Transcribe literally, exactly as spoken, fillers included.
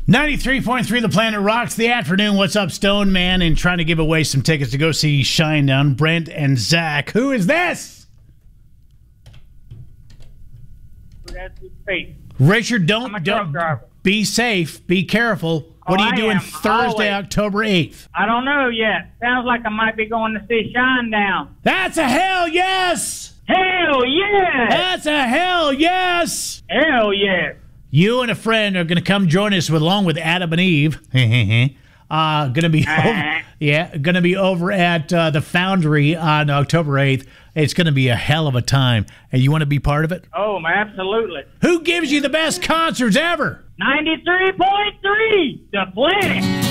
ninety-three point three The Planet Rocks the afternoon. What's up, Stone Man? And trying to give away some tickets to go see Shinedown. Brent and Zach. Who is this? Richard, don't, don't be safe. Be careful. What oh, are you I doing am, Thursday, always. October eighth? I don't know yet. Sounds like I might be going to see Shinedown. That's a hell yes! Hell yes! That's a hell yes! Hell yes! You and a friend are going to come join us with, along with Adam and Eve. uh, going to be over, yeah, going to be over at uh, the Foundry on October eighth. It's going to be a hell of a time, and you want to be part of it? Oh, absolutely. Who gives you the best concerts ever? ninety-three point three The Planet.